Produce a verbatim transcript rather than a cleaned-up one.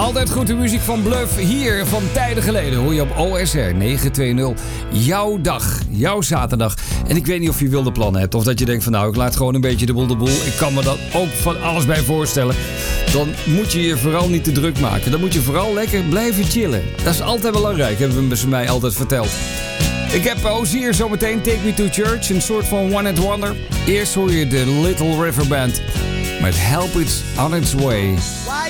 Altijd goed de muziek van Bluff. Hier van tijden geleden hoor je op O S R negen twintig. Jouw dag, jouw zaterdag. En ik weet niet of je wilde plannen hebt. Of dat je denkt van nou, ik laat gewoon een beetje de boel de boel. Ik kan me dat ook van alles bij voorstellen. Dan moet je je vooral niet te druk maken. Dan moet je vooral lekker blijven chillen. Dat is altijd belangrijk, hebben we mij altijd verteld. Ik heb Ozier zometeen Take Me to Church. Een soort van one-hit wonder. Eerst hoor je de Little River Band. Met Help It's On Its Way. Why